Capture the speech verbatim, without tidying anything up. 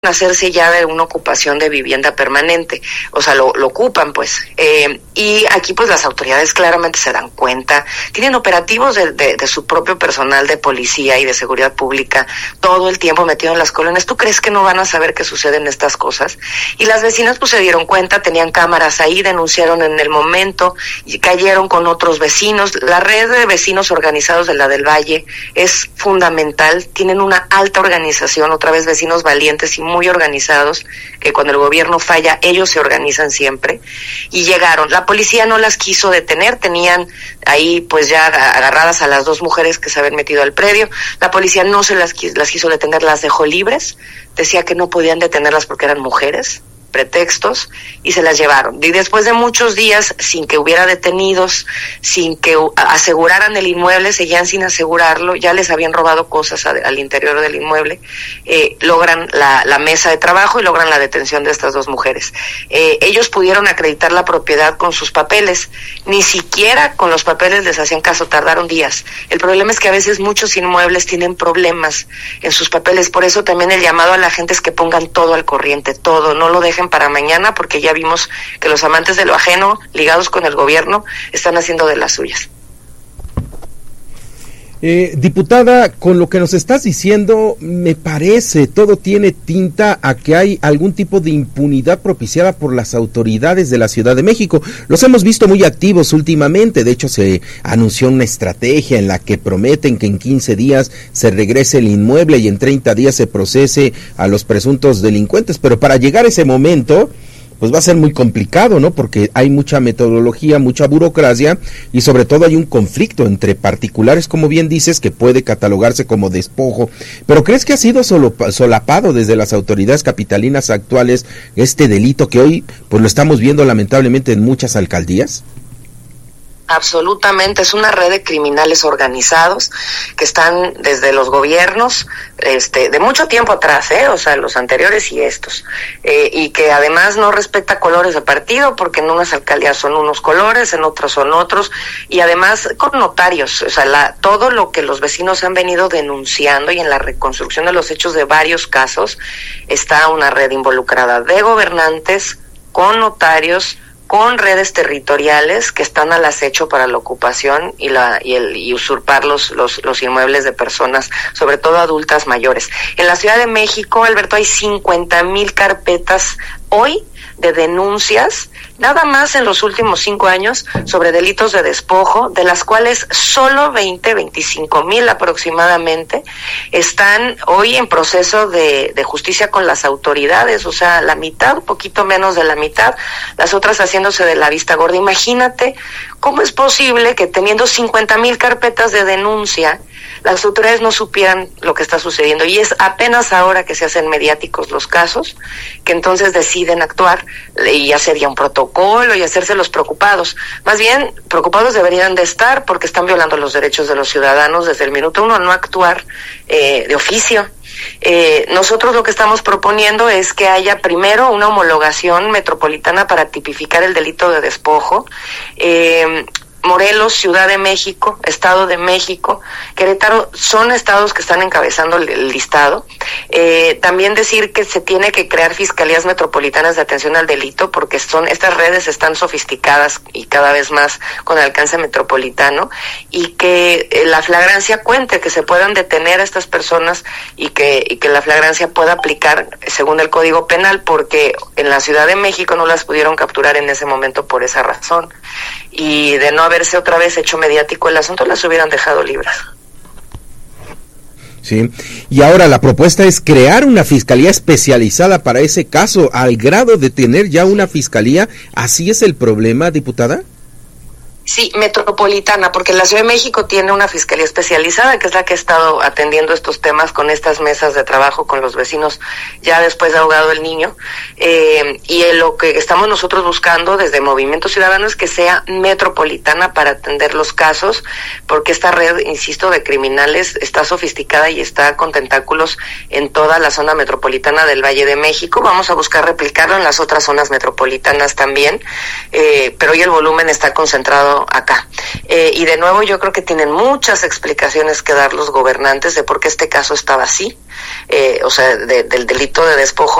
hacerse ya de una ocupación de vivienda permanente, o sea, lo, lo ocupan pues, eh, y aquí pues las autoridades claramente se dan cuenta, tienen operativos de, de, de su propio personal de policía y de seguridad pública todo el tiempo metido en las colonias. ¿Tú crees que no van a saber que suceden estas cosas? Y las vecinas pues se dieron cuenta, tenían cámaras ahí, denunciaron en el momento, y cayeron con otros vecinos. La red de vecinos organizados de la del Valle es fundamental, tienen una alta organización, otra vez vecinos valientes y muy organizados, que cuando el gobierno falla, ellos se organizan siempre, y llegaron. La policía no las quiso detener, tenían ahí pues ya agarradas a las dos mujeres que se habían metido al predio. La policía no se las, las quiso detener, las dejó libres, decía que no podían detenerlas porque eran mujeres, pretextos, y se las llevaron. Y después de muchos días, sin que hubiera detenidos, sin que aseguraran el inmueble, seguían sin asegurarlo, ya les habían robado cosas a, al interior del inmueble, eh, logran la, la mesa de trabajo y logran la detención de estas dos mujeres. Eh, ellos pudieron acreditar la propiedad con sus papeles, ni siquiera con los papeles les hacían caso, tardaron días. El problema es que a veces muchos inmuebles tienen problemas en sus papeles, por eso también el llamado a la gente es que pongan todo al corriente, todo, no lo dejen para mañana, porque ya vimos que los amantes de lo ajeno, ligados con el gobierno, están haciendo de las suyas. Eh, diputada, con lo que nos estás diciendo, me parece, todo tiene tinta a que hay algún tipo de impunidad propiciada por las autoridades de la Ciudad de México. Los hemos visto muy activos últimamente, de hecho se anunció una estrategia en la que prometen que en quince días se regrese el inmueble y en treinta días se procese a los presuntos delincuentes, pero para llegar a ese momento pues va a ser muy complicado, ¿no? Porque hay mucha metodología, mucha burocracia y sobre todo hay un conflicto entre particulares, como bien dices, que puede catalogarse como despojo. ¿Pero crees que ha sido solo, solapado desde las autoridades capitalinas actuales este delito que hoy pues lo estamos viendo lamentablemente en muchas alcaldías? Absolutamente, es una red de criminales organizados que están desde los gobiernos este de mucho tiempo atrás, eh, o sea, los anteriores y estos, eh, y que además no respeta colores de partido, porque en unas alcaldías son unos colores, en otras son otros, y además con notarios, o sea, la, todo lo que los vecinos han venido denunciando, y en la reconstrucción de los hechos de varios casos está una red involucrada de gobernantes con notarios, con redes territoriales que están al acecho para la ocupación y la y el y usurpar los, los los inmuebles de personas, sobre todo adultas mayores. En la Ciudad de México, Alberto, hay cincuenta mil carpetas hoy de denuncias, nada más en los últimos cinco años, sobre delitos de despojo, de las cuales solo veinte, veinticinco mil aproximadamente están hoy en proceso de, de justicia con las autoridades, o sea, la mitad, un poquito menos de la mitad, las otras haciéndose de la vista gorda. Imagínate cómo es posible que teniendo cincuenta mil carpetas de denuncia, las autoridades no supieran lo que está sucediendo, y es apenas ahora que se hacen mediáticos los casos, que entonces deciden actuar y hacer ya un protocolo y hacerse los preocupados. Más bien, preocupados deberían de estar porque están violando los derechos de los ciudadanos desde el minuto uno, no actuar eh, de oficio. Eh, nosotros lo que estamos proponiendo es que haya primero una homologación metropolitana para tipificar el delito de despojo. Eh, Morelos, Ciudad de México, Estado de México, Querétaro son estados que están encabezando el listado. Eh, también decir que se tiene que crear fiscalías metropolitanas de atención al delito, porque son estas redes están sofisticadas y cada vez más con alcance metropolitano, y que eh, la flagrancia cuente, que se puedan detener a estas personas y que, y que la flagrancia pueda aplicar según el Código Penal, porque en la Ciudad de México no las pudieron capturar en ese momento por esa razón, y de no haberse otra vez hecho mediático el asunto, las hubieran dejado libres. Sí, y ahora la propuesta es crear una fiscalía especializada para ese caso, al grado de tener ya una fiscalía. ¿Así es el problema, diputada? Sí, metropolitana, porque la Ciudad de México tiene una fiscalía especializada, que es la que ha estado atendiendo estos temas con estas mesas de trabajo con los vecinos ya después de ahogado el niño, eh, y en lo que estamos nosotros buscando desde Movimiento Ciudadano es que sea metropolitana para atender los casos, porque esta red, insisto, de criminales está sofisticada y está con tentáculos en toda la zona metropolitana del Valle de México. Vamos a buscar replicarlo en las otras zonas metropolitanas también, eh, pero hoy el volumen está concentrado ¿no? Acá. Eh, y de nuevo yo creo que tienen muchas explicaciones que dar los gobernantes de por qué este caso estaba así, eh, o sea, de, del delito de despojo